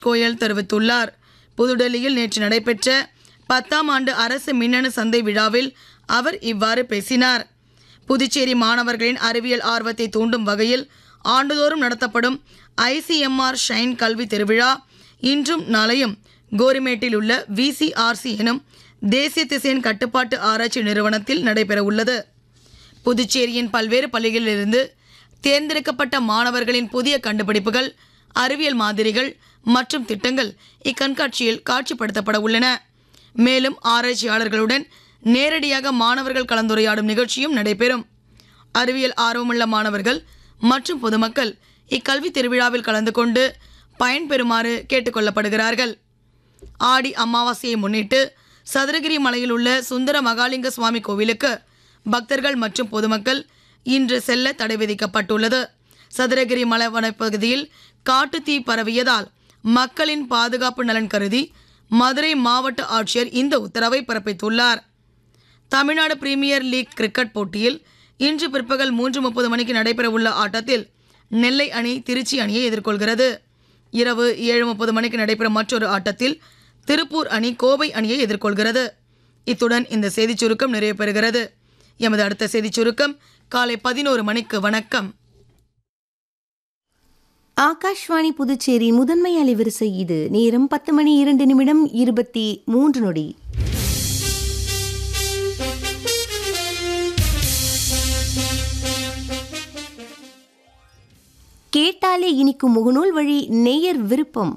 கோயல் தெரிவித்துள்ளார். புதுடெல்லியில் நேற்று நடைபெற்ற 10ஆம் ஆண்டு அரசு மின்னணு சந்தை விழாவில் அவர் இவ்வாறு பேசினார். புதுச்சேரி மாணவர்களின் அறிவியல் ஆர்வத்தை தூண்டும் வகையில் ஆண்டுதோறும் நடத்தப்படும் ICMR ஷைன் கல்வி திருவிழா இன்றும் நாளையும் கோரிமேட்டில் உள்ள VCRC எனும் தேசிய திசையன் கட்டுப்பாட்டு ஆராய்ச்சி நிறுவனத்தில் நடைபெறவுள்ளது. புதுச்சேரியின் பல்வேறு பள்ளிகளிலிருந்து தேர்ந்தெடுக்கப்பட்ட மாணவர்களின் புதிய கண்டுபிடிப்புகள், அறிவியல் மாதிரிகள் மற்றும் திட்டங்கள் இக்கண்காட்சியில் காட்சிப்படுத்தப்பட உள்ளன. மேலும் ஆராய்ச்சியாளர்களுடன் நேரடியாக மாணவர்கள் கலந்துரையாடும் நிகழ்ச்சியும் நடைபெறும். அறிவியல் ஆர்வமுள்ள மாணவர்கள் மற்றும் பொதுமக்கள் இக்கல்வி திருவிழாவில் கலந்து கொண்டு பயன்பெறுமாறு கேட்டுக்கொள்ளப்படுகிறார்கள். ஆடி அமாவாசையை முன்னிட்டு சதுரகிரி மலையில் உள்ள சுந்தர மகாலிங்க சுவாமி கோவிலுக்கு பக்தர்கள் மற்றும் பொதுமக்கள் இன்று செல்ல தடை விதிக்கப்பட்டுள்ளது. சதுரகிரி மலை வனப்பகுதியில் காட்டுத்தீ பரவியதால் மக்களின் பாதுகாப்பு நலன் கருதி மதுரை மாவட்ட ஆட்சியர் இந்த உத்தரவை பிறப்பித்துள்ளார். தமிழ்நாடு பிரீமியர் லீக் கிரிக்கெட் போட்டியில் இன்று பிற்பகல் 3:30 மணிக்கு நடைபெறவுள்ள ஆட்டத்தில் நெல்லை அணி திருச்சி அணியை எதிர்கொள்கிறது. இரவு 7:30 மணிக்கு நடைபெறும் மற்றொரு ஆட்டத்தில் திருப்பூர் அணி கோவை அணியை எதிர்கொள்கிறது. இத்துடன் இந்த செய்திச் சுருக்கம் நிறைவு பெறுகிறது. எமது அடுத்த செய்திச் சுருக்கம் காலை 11 மணிக்கு. வணக்கம். ஆகாஷ்வாணி புதுச்சேரி முதன்மை அலைவரிசை. இது நேரம் 10:02:23. கேட்டாலே இனிக்கும் முகநூல் வழி நேயர் விருப்பம்.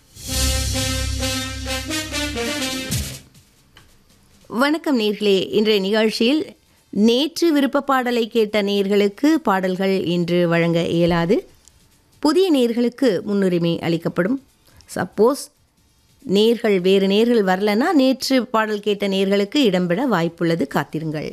வணக்கம் நேயர்களே. இன்றைய நிகழ்ச்சியில் நேற்று விருப்ப பாடலை கேட்ட நேயர்களுக்கு பாடல்கள் இன்று வழங்க இயலாது. புதிய நேயர்களுக்கு முன்னுரிமை அளிக்கப்படும். சப்போஸ் வேறு நேயர்கள் வரலன்னா நேற்று பாடல் கேட்ட நேயர்களுக்கு இடம்பெற வாய்ப்புள்ளது. காத்திருங்கள்.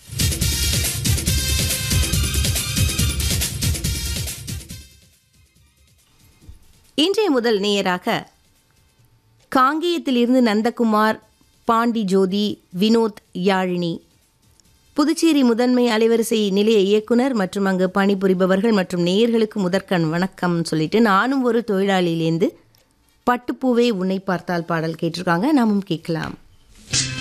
இன்றைய முதல் நேயராக காங்கேயத்திலிருந்து நந்தகுமார், பாண்டி ஜோதி, வினோத், யாழினி. புதுச்சேரி முதன்மை அலைவரிசை நிலைய இயக்குனர் மற்றும் அங்கு பணிபுரிபவர்கள் மற்றும் நேயர்களுக்கு முதற்கண் வணக்கம் சொல்லிட்டு, நானும் ஒரு தொழிலாளியிலேருந்து பட்டுப்பூவே உன்னை பார்த்தால் பாடல் கேட்டிருக்காங்க. நாமும் கேட்கலாம்.